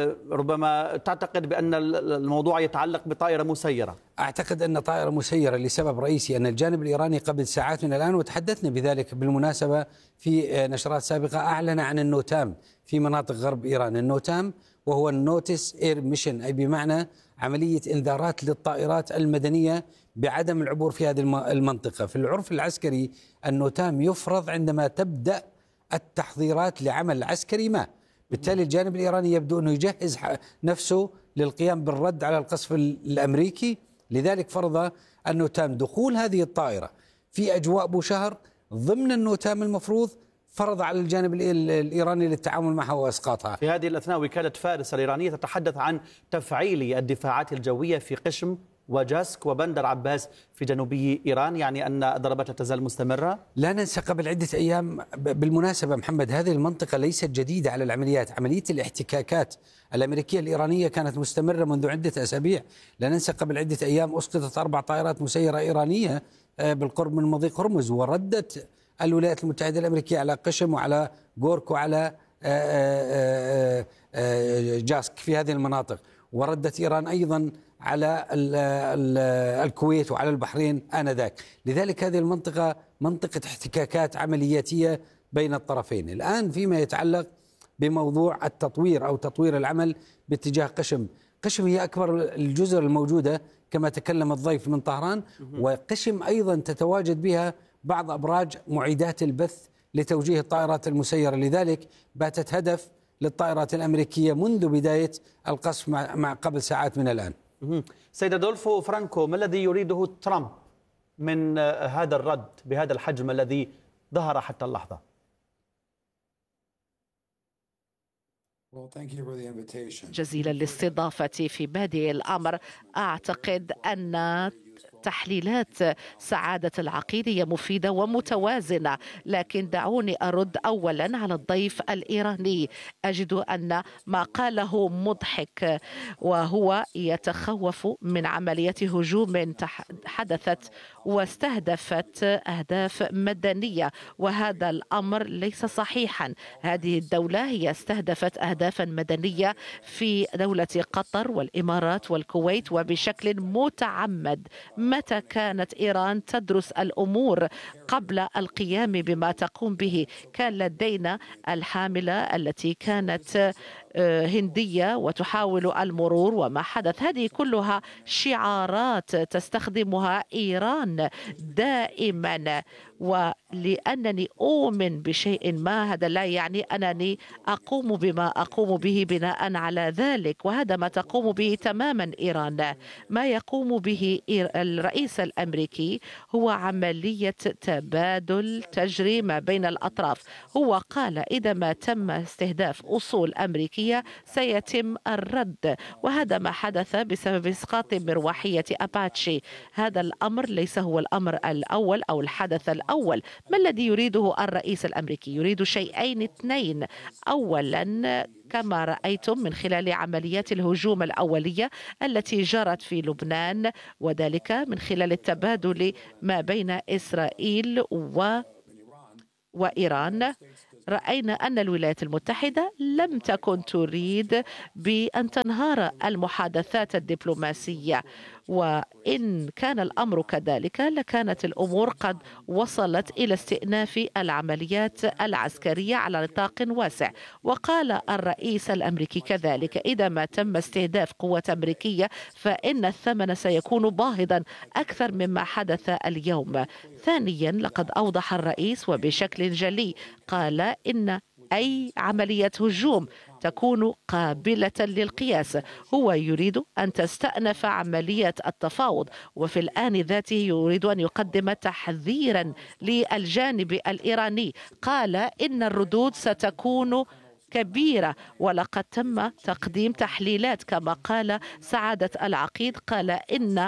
ربما تعتقد بأن الموضوع يتعلق بطائرة مسيرة. أعتقد أن طائرة مسيرة لسبب رئيسي، أن الجانب الإيراني قبل ساعات من الآن، وتحدثنا بذلك بالمناسبة في نشرات سابقة، أعلن عن النوتام في مناطق غرب إيران. النوتام وهو النوتس إير ميشن، أي بمعنى عملية إنذارات للطائرات المدنية بعدم العبور في هذه المنطقة. في العرف العسكري النوتام يفرض عندما تبدأ التحضيرات لعمل عسكري ما. بالتالي الجانب الإيراني يبدو أنه يجهز نفسه للقيام بالرد على القصف الأمريكي، لذلك فرض النوتام دخول هذه الطائرة في أجواء بوشهر ضمن النوتام المفروض، فرض على الجانب الإيراني للتعامل معها وإسقاطها. في هذه الأثناء وكالة فارس الإيرانية تتحدث عن تفعيل الدفاعات الجوية في قشم وجاسك وبندر عباس في جنوبي إيران، يعني أن الضربات لا تزال مستمرة. لا ننسى قبل عدة أيام، بالمناسبة محمد، هذه المنطقة ليست جديدة على العمليات. عملية الاحتكاكات الأمريكية الإيرانية كانت مستمرة منذ عدة أسابيع. لا ننسى قبل عدة أيام أسقطت 4 طائرات مسيرة إيرانية بالقرب من مضيق هرمز، وردت الولايات المتحدة الأمريكية على قشم وعلى غورك وعلى جاسك في هذه المناطق، وردت إيران أيضا على الكويت وعلى البحرين آنذاك. لذلك هذه المنطقة منطقة احتكاكات عملياتية بين الطرفين. الآن فيما يتعلق بموضوع التطوير أو تطوير العمل باتجاه قشم، قشم هي أكبر الجزر الموجودة كما تكلم الضيف من طهران، وقشم أيضا تتواجد بها بعض أبراج معيدات البث لتوجيه الطائرات المسيرة. لذلك باتت هدف للطائرات الأمريكية منذ بداية القصف مع قبل ساعات من الآن. سيد أدولفو فرانكو، ما الذي يريده ترامب من هذا الرد بهذا الحجم الذي ظهر حتى اللحظة؟ جزيلا الاستضافة في بادئ الأمر. أعتقد أن تحليلات سعادة العقيد هي مفيدة ومتوازنة، لكن دعوني أرد أولا على الضيف الإيراني. أجد أن ما قاله مضحك، وهو يتخوف من عملية هجوم حدثت واستهدفت أهداف مدنية، وهذا الأمر ليس صحيحا. هذه الدولة هي استهدفت أهدافا مدنية في دولة قطر والإمارات والكويت وبشكل متعمد. متى كانت إيران تدرس الأمور قبل القيام بما تقوم به؟ كان لدينا الحاملة التي كانت هندية وتحاول المرور وما حدث. هذه كلها شعارات تستخدمها إيران دائما، ولأنني أؤمن بشيء ما هذا لا يعني أنني أقوم بما أقوم به بناء على ذلك، وهذا ما تقوم به تماما إيران. ما يقوم به الرئيس الأمريكي هو عملية تبادل تجري ما بين الأطراف. هو قال إذا ما تم استهداف أصول أمريكية سيتم الرد، وهذا ما حدث بسبب إسقاط مروحية أباتشي. هذا الأمر ليس هو الأمر الأول أو الحدث الأول. ما الذي يريده الرئيس الأمريكي؟ يريد شيئين اثنين. أولا كما رأيتم من خلال عمليات الهجوم الأولية التي جرت في لبنان، وذلك من خلال التبادل ما بين إسرائيل وإيران. رأينا أن الولايات المتحدة لم تكن تريد بأن تنهار المحادثات الدبلوماسية، وإن كان الأمر كذلك لكانت الأمور قد وصلت إلى استئناف العمليات العسكرية على نطاق واسع. وقال الرئيس الأمريكي كذلك إذا ما تم استهداف قوات أمريكية فإن الثمن سيكون باهظا أكثر مما حدث اليوم. ثانيا لقد أوضح الرئيس وبشكل جلي قال إن أي عملية هجوم تكون قابلة للقياس. هو يريد أن تستأنف عملية التفاوض، وفي الآن ذاته يريد أن يقدم تحذيرا للجانب الإيراني. قال إن الردود ستكون كبيرة، ولقد تم تقديم تحليلات كما قال سعادة العقيد. قال إن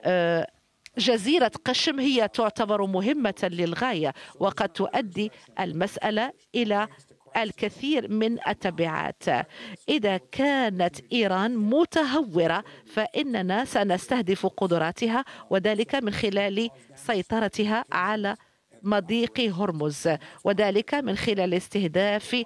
جزيرة قشم هي تعتبر مهمة للغاية، وقد تؤدي المسألة إلى الكثير من التبعات. إذا كانت إيران متهورة فإننا سنستهدف قدراتها، وذلك من خلال سيطرتها على مضيق هرمز، وذلك من خلال استهداف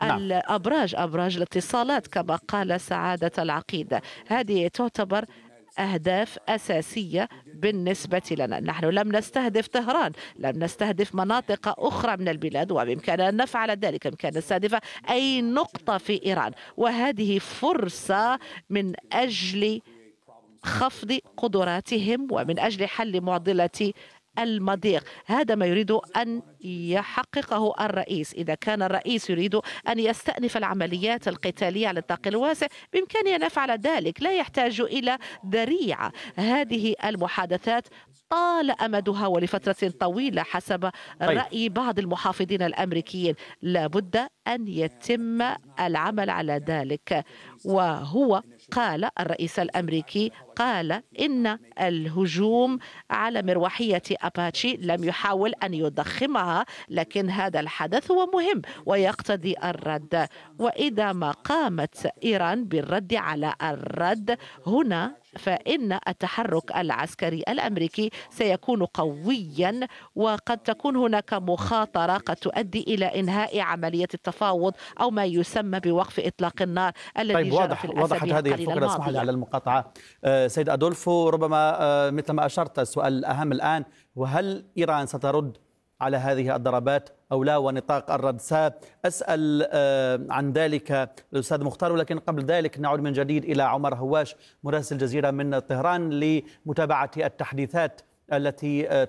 أبراج الاتصالات كما قال سعادة العقيد. هذه تعتبر أهداف أساسية بالنسبة لنا. نحن لم نستهدف طهران، لم نستهدف مناطق أخرى من البلاد، وبإمكاننا أن نفعل ذلك. بإمكاننا نستهدف أي نقطة في إيران، وهذه فرصة من أجل خفض قدراتهم ومن أجل حل معضلة المضيق. هذا ما يريد أن يحققه الرئيس. إذا كان الرئيس يريد أن يستأنف العمليات القتالية على النطاق الواسع بإمكانه أن يفعل ذلك، لا يحتاج إلى ذريعة. هذه المحادثات طال أمدها ولفترة طويلة حسب رأي بعض المحافظين الأمريكيين. لابد أن يتم العمل على ذلك. وهو قال الرئيس الأمريكي قال إن الهجوم على مروحية أباتشي لم يحاول أن يضخمها، لكن هذا الحدث هو مهم ويقتضي الرد. وإذا ما قامت إيران بالرد على الرد هنا فإن التحرك العسكري الأمريكي سيكون قويا، وقد تكون هناك مخاطرة قد تؤدي إلى إنهاء عملية التفاوض أو ما يسمى بوقف إطلاق النار الذي جرى في الأسابيع وضحت هذه الفكرة. اسمح لي على المقاطعة. سيد أدولفو، ربما مثل ما أشرت السؤال الأهم الآن، وهل إيران سترد على هذه الضربات أو لا، ونطاق الرد؟ سأسأل عن ذلك الأستاذ مختار، ولكن قبل ذلك نعود من جديد إلى عمر هواش مراسل الجزيرة من طهران لمتابعة التحديثات التي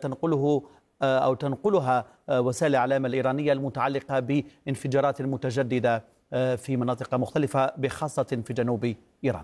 تنقلها وسائل الإعلام الإيرانية المتعلقة بانفجارات متجددة في مناطق مختلفة بخاصة في جنوب إيران.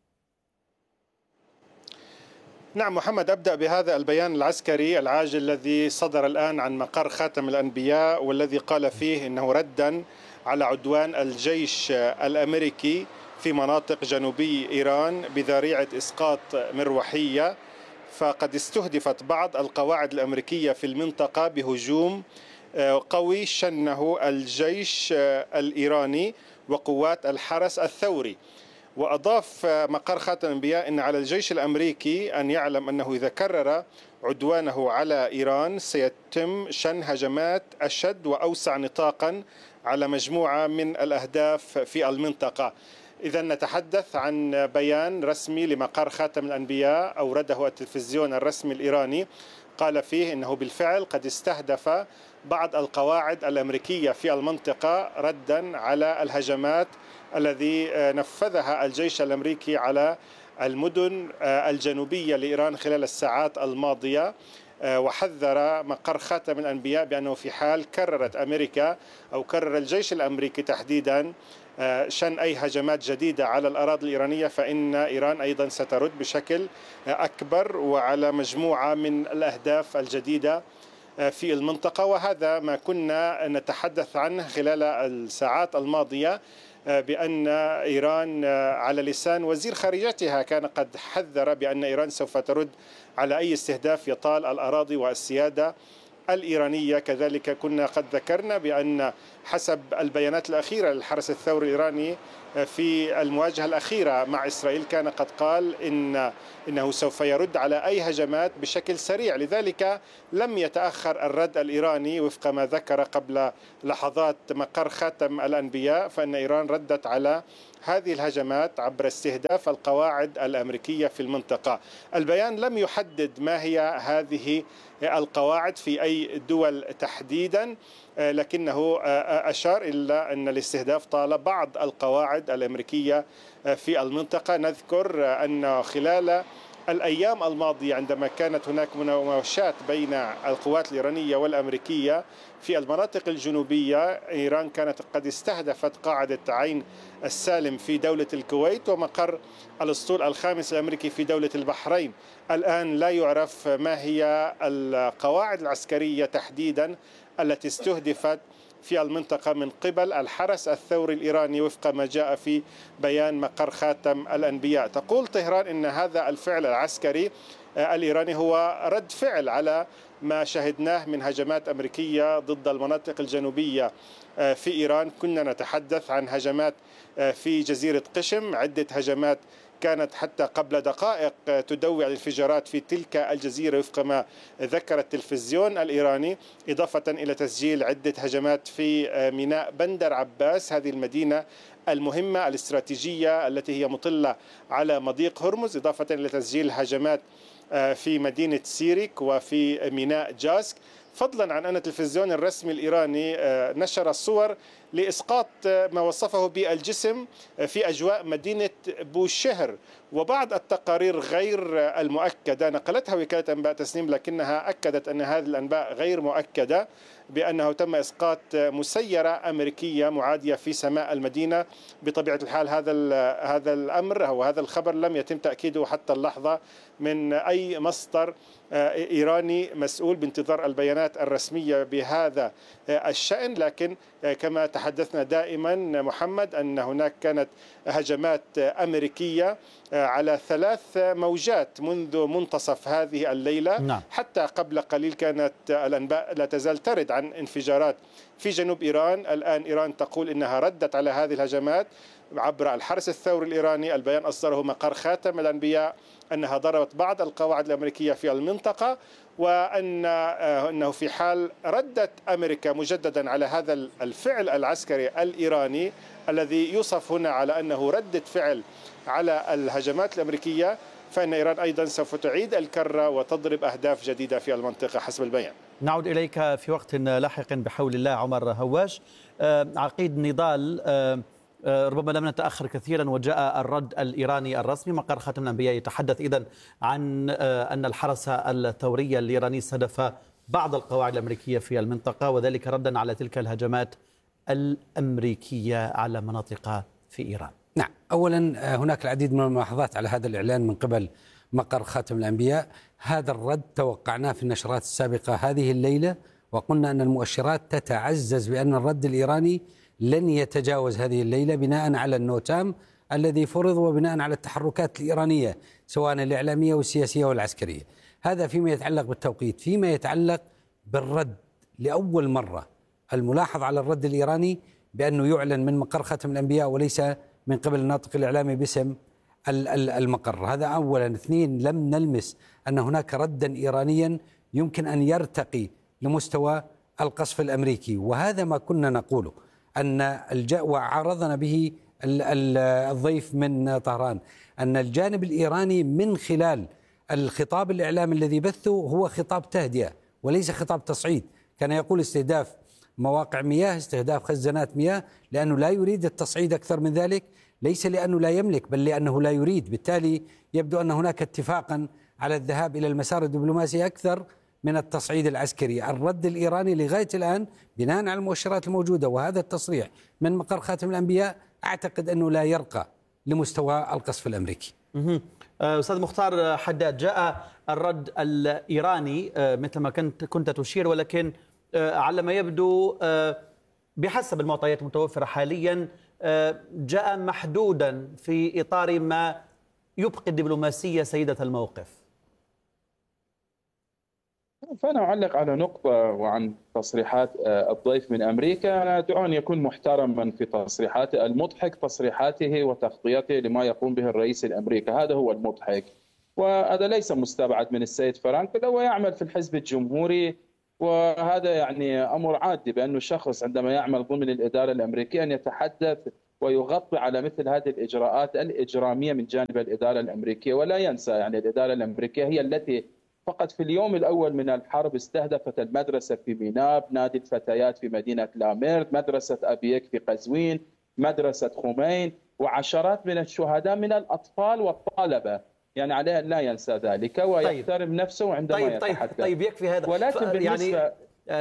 نعم محمد، أبدأ بهذا البيان العسكري العاجل الذي صدر الآن عن مقر خاتم الأنبياء، والذي قال فيه إنه ردا على عدوان الجيش الأمريكي في مناطق جنوبي إيران بذريعة إسقاط مروحية. فقد استهدفت بعض القواعد الأمريكية في المنطقة بهجوم قوي شنه الجيش الإيراني وقوات الحرس الثوري. وأضاف مقر خاتم الأنبياء أن على الجيش الأمريكي أن يعلم أنه إذا كرر عدوانه على إيران سيتم شن هجمات أشد وأوسع نطاقا على مجموعة من الأهداف في المنطقة. إذا نتحدث عن بيان رسمي لمقر خاتم الأنبياء أورده التلفزيون الرسمي الإيراني، قال فيه أنه بالفعل قد استهدف بعض القواعد الأمريكية في المنطقة ردا على الهجمات الذي نفذها الجيش الأمريكي على المدن الجنوبية لإيران خلال الساعات الماضية، وحذر مقر خاتم الأنبياء بأنه في حال كررت أمريكا أو كرر الجيش الأمريكي تحديدا شن أي هجمات جديدة على الأراضي الإيرانية فإن إيران أيضا سترد بشكل أكبر وعلى مجموعة من الأهداف الجديدة في المنطقة. وهذا ما كنا نتحدث عنه خلال الساعات الماضية، بأن إيران على لسان وزير خارجيتها كان قد حذر بأن إيران سوف ترد على أي استهداف يطال الأراضي والسيادة الإيرانية. كذلك كنا قد ذكرنا بأن حسب البيانات الأخيرة للحرس الثوري الإيراني في المواجهة الأخيرة مع إسرائيل كان قد قال إنه سوف يرد على أي هجمات بشكل سريع، لذلك لم يتأخر الرد الإيراني وفق ما ذكر قبل لحظات مقر خاتم الأنبياء، فإن إيران ردت على هذه الهجمات عبر استهداف القواعد الأمريكية في المنطقة. البيان لم يحدد ما هي هذه القواعد في أي دول تحديدا، لكنه أشار إلى أن الاستهداف طال بعض القواعد الأمريكية في المنطقة. نذكر أن خلال الأيام الماضية عندما كانت هناك مناوشات بين القوات الإيرانية والأمريكية في المناطق الجنوبية، إيران كانت قد استهدفت قاعدة عين السالم في دولة الكويت ومقر الأسطول الخامس الأمريكي في دولة البحرين. الآن لا يعرف ما هي القواعد العسكرية تحديدا التي استهدفت في المنطقة من قبل الحرس الثوري الإيراني وفق ما جاء في بيان مقر خاتم الأنبياء. تقول طهران إن هذا الفعل العسكري الإيراني هو رد فعل على ما شهدناه من هجمات أمريكية ضد المناطق الجنوبية في إيران. كنا نتحدث عن هجمات في جزيرة قشم، عدة هجمات كانت حتى قبل دقائق تدوي الانفجارات في تلك الجزيرة وفق ما ذكر التلفزيون الإيراني، إضافة إلى تسجيل عدة هجمات في ميناء بندر عباس، هذه المدينة المهمة الاستراتيجية التي هي مطلة على مضيق هرمز، إضافة إلى تسجيل هجمات في مدينة سيريك وفي ميناء جاسك، فضلا عن أن التلفزيون الرسمي الإيراني نشر الصور لإسقاط ما وصفه بالجسم في أجواء مدينة بوشهر. وبعض التقارير غير المؤكدة نقلتها وكالة أنباء تسنيم لكنها أكدت أن هذه الأنباء غير مؤكدة، بأنه تم إسقاط مسيرة أمريكية معادية في سماء المدينة. بطبيعة الحال هذا الأمر أو هذا الخبر لم يتم تأكيده حتى اللحظة من أي مصدر إيراني مسؤول، بانتظار البيانات الرسمية بهذا الشأن. لكن كما تحدثنا دائما محمد أن هناك كانت هجمات أمريكية على 3 موجات منذ منتصف هذه الليلة. نعم. حتى قبل قليل كانت الأنباء لا تزال ترد عن انفجارات في جنوب إيران. الآن إيران تقول إنها ردت على هذه الهجمات عبر الحرس الثوري الإيراني. البيان أصدره مقر خاتم الأنبياء أنها ضربت بعض القواعد الأمريكية في المنطقة، وأنه في حال ردت أمريكا مجددا على هذا الفعل العسكري الإيراني الذي يوصف هنا على أنه ردة فعل على الهجمات الأمريكية، فإن إيران أيضا سوف تعيد الكرة وتضرب أهداف جديدة في المنطقة حسب البيان. نعود إليك في وقت لاحق بحول الله. عمر هواش، عقيد نضال، ربما لم نتأخر كثيرا وجاء الرد الإيراني الرسمي. مقر خاتم الأنبياء يتحدث إذن عن أن الحرس الثوري الإيراني استهدف بعض القواعد الأمريكية في المنطقة، وذلك ردا على تلك الهجمات الأمريكية على مناطق في إيران. نعم، أولا هناك العديد من الملاحظات على هذا الإعلان من قبل مقر خاتم الأنبياء. هذا الرد توقعناه في النشرات السابقة هذه الليلة، وقلنا أن المؤشرات تتعزز بأن الرد الإيراني لن يتجاوز هذه الليلة بناء على النوتام الذي فرض وبناء على التحركات الإيرانية سواء الإعلامية والسياسية والعسكرية. هذا فيما يتعلق بالتوقيت. فيما يتعلق بالرد، لأول مرة الملاحظ على الرد الإيراني بأنه يعلن من مقر خاتم الأنبياء وليس من قبل الناطق الإعلامي باسم المقر. هذا أولا. 2، لم نلمس أن هناك ردا إيرانيا يمكن أن يرتقي لمستوى القصف الأمريكي، وهذا ما كنا نقوله أن وعرضنا به الضيف من طهران أن الجانب الإيراني من خلال الخطاب الإعلامي الذي بثه هو خطاب تهدئة وليس خطاب تصعيد. كان يقول استهداف مواقع مياه، استهداف خزانات مياه، لأنه لا يريد التصعيد أكثر من ذلك، ليس لأنه لا يملك بل لأنه لا يريد. بالتالي يبدو أن هناك اتفاقا على الذهاب إلى المسار الدبلوماسي أكثر من التصعيد العسكري. الرد الإيراني لغاية الآن بناء على المؤشرات الموجودة وهذا التصريح من مقر خاتم الأنبياء أعتقد أنه لا يرقى لمستوى القصف الأمريكي. أستاذ مختار حداد، جاء الرد الإيراني مثل ما كنت تشير، ولكن على ما يبدو بحسب المعطيات المتوفرة حاليا جاء محدودا في إطار ما يبقي الدبلوماسية سيدة الموقف. فأنا أعلق على نقطة وعن تصريحات الضيف من أمريكا. أنا أدعو أن يكون محترما في تصريحاته. المضحك تصريحاته وتغطيته لما يقوم به الرئيس الأمريكي، هذا هو المضحك، وهذا ليس مستبعد من السيد فرانك. هو يعمل في الحزب الجمهوري، وهذا يعني أمر عادي بأنه شخص عندما يعمل ضمن الإدارة الأمريكية أن يتحدث ويغطي على مثل هذه الإجراءات الإجرامية من جانب الإدارة الأمريكية. ولا ينسى يعني الإدارة الأمريكية هي التي فقط في اليوم الأول من الحرب استهدفت المدرسة في ميناب، نادي الفتيات في مدينة لاميرد، مدرسة أبيك في قزوين، مدرسة خمين، وعشرات من الشهداء من الأطفال والطلبة. يعني عليه أن لا ينسى ذلك ويحترم نفسه عندما يتحدث. طيب يكفي هذا. ولكن بالنسبة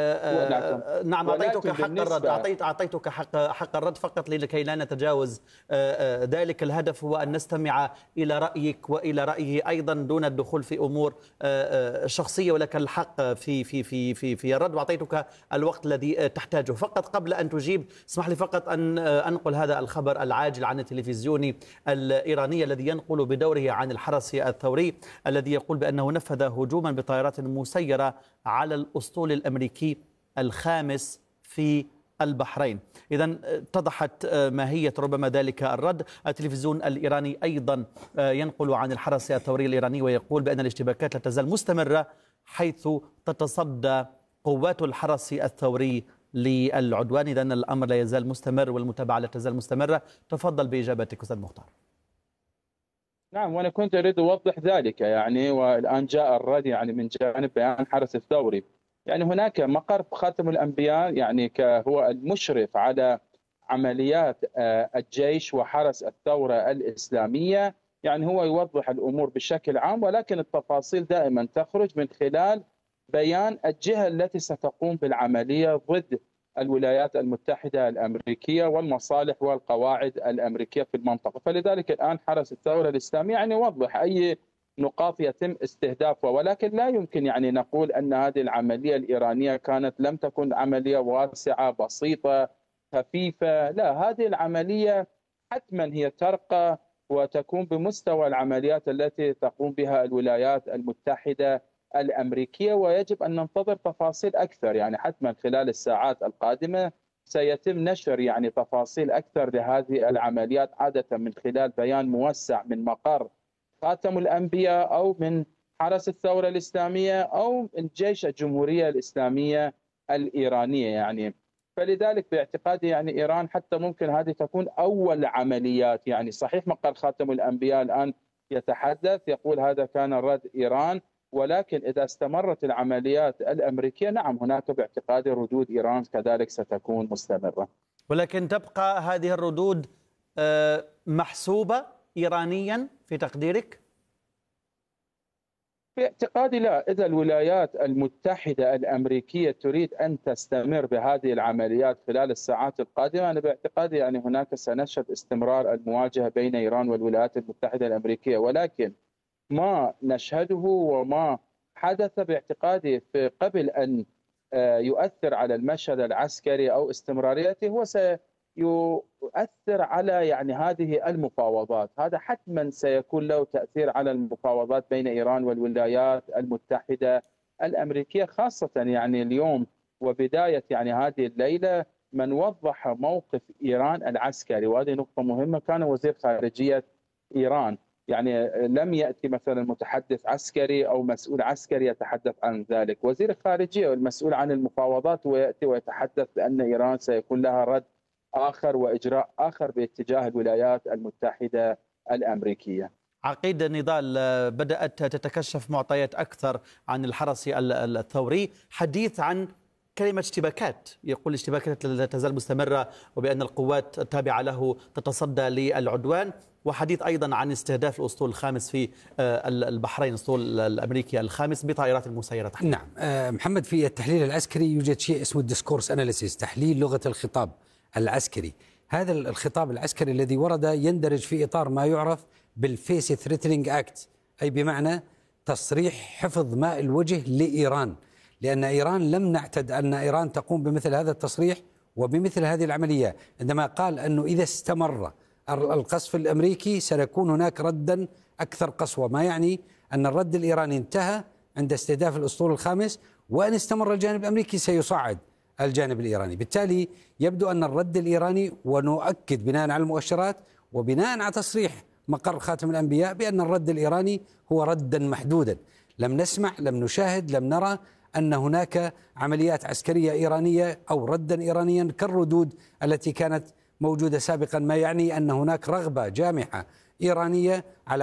نعم، أعطيتك حق الرد، أعطيتك حق الرد فقط لكي لا نتجاوز ذلك. الهدف هو أن نستمع إلى رأيك وإلى رأيه أيضا دون الدخول في أمور شخصية، ولك الحق في الرد، وأعطيتك الوقت الذي تحتاجه. فقط قبل أن تجيب اسمح لي فقط أن أنقل هذا الخبر العاجل عن التلفزيوني الإيراني الذي ينقل بدوره عن الحرس الثوري الذي يقول بأنه نفذ هجوما بطائرات مسيرة على الأسطول الأمريكي الخامس في البحرين. إذن اتضحت ماهية ربما ذلك الرد. التلفزيون الإيراني أيضا ينقل عن الحرس الثوري الإيراني ويقول بأن الاشتباكات لا تزال مستمرة، حيث تتصدى قوات الحرس الثوري للعدوان. إذن الأمر لا يزال مستمر والمتابعة لا تزال مستمرة. تفضل بإجابتك أستاذ مختار. نعم، وأنا كنت أريد أوضح ذلك يعني، والآن جاء الرد يعني من جانب بيان الحرس الثوري. يعني هناك مقر خاتم الأنبياء يعني هو المشرف على عمليات الجيش وحرس الثورة الإسلامية، يعني هو يوضح الأمور بشكل عام، ولكن التفاصيل دائما تخرج من خلال بيان الجهة التي ستقوم بالعملية ضد الولايات المتحدة الأمريكية والمصالح والقواعد الأمريكية في المنطقة. فلذلك الآن حرس الثورة الإسلامية يعني يوضح أي نقاط يتم استهدافها، ولكن لا يمكن يعني نقول أن هذه العملية الإيرانية لم تكن عملية واسعة بسيطة خفيفة. لا، هذه العملية حتما هي ترقى وتكون بمستوى العمليات التي تقوم بها الولايات المتحدة الأمريكية، ويجب أن ننتظر تفاصيل أكثر. يعني حتما خلال الساعات القادمة سيتم نشر يعني تفاصيل أكثر لهذه العمليات، عادة من خلال بيان موسع من مقر خاتم الأنبياء أو من حرس الثورة الإسلامية أو الجيش الجمهورية الإسلامية الإيرانية يعني. فلذلك باعتقادي يعني إيران حتى ممكن هذه تكون أول عمليات. يعني صحيح مقر خاتم الأنبياء الآن يتحدث يقول هذا كان رد إيران، ولكن إذا استمرت العمليات الأمريكية نعم هناك باعتقادي ردود إيران كذلك ستكون مستمرة. ولكن تبقى هذه الردود محسوبة إيرانيا في تقديرك؟ باعتقادي لا. إذا الولايات المتحدة الأمريكية تريد أن تستمر بهذه العمليات خلال الساعات القادمة، أنا باعتقادي يعني هناك سنشهد استمرار المواجهة بين إيران والولايات المتحدة الأمريكية. ولكن ما نشهده وما حدث باعتقادي قبل أن يؤثر على المشهد العسكري أو استمراريته هو سيؤثر على يعني هذه المفاوضات. هذا حتما سيكون له تأثير على المفاوضات بين إيران والولايات المتحدة الأمريكية، خاصة يعني اليوم وبداية يعني هذه الليلة من وضح موقف إيران العسكري، وهذه نقطة مهمة. كان وزير خارجية إيران يعني لم يأتي مثلا متحدث عسكري أو مسؤول عسكري يتحدث عن ذلك. وزير الخارجية والمسؤول عن المفاوضات ويأتي ويتحدث بأن إيران سيكون لها رد آخر وإجراء آخر باتجاه الولايات المتحدة الأمريكية. عقيد نضال، بدأت تتكشف معطيات أكثر عن الحرس الثوري، حديث عن كلمة اشتباكات، يقول الاشتباكات لا تزال مستمرة وبأن القوات التابعة له تتصدى للعدوان، وحديث أيضا عن استهداف الأسطول الخامس في البحرين، الأسطول الأمريكي الخامس بطائرات المسيرة. نعم محمد، في التحليل العسكري يوجد شيء اسمه الديسكورس أناليسيس، تحليل لغة الخطاب العسكري. هذا الخطاب العسكري الذي ورد يندرج في إطار ما يعرف بالفيس ثريتنينج أكت، أي بمعنى تصريح حفظ ماء الوجه لإيران، لأن إيران لم نعتد أن إيران تقوم بمثل هذا التصريح وبمثل هذه العملية، عندما قال أنه إذا استمر القصف الأمريكي سيكون هناك ردا أكثر قسوة، ما يعني أن الرد الإيراني انتهى عند استهداف الأسطول الخامس، وأن استمر الجانب الأمريكي سيصعد الجانب الإيراني. بالتالي يبدو أن الرد الإيراني، ونؤكد بناء على المؤشرات وبناء على تصريح مقر خاتم الأنبياء بأن الرد الإيراني هو ردا محدودا. لم نسمع، لم نشاهد، لم نرى أن هناك عمليات عسكرية إيرانية أو ردا إيرانيا كالردود التي كانت موجودة سابقا، ما يعني أن هناك رغبة جامحة إيرانية على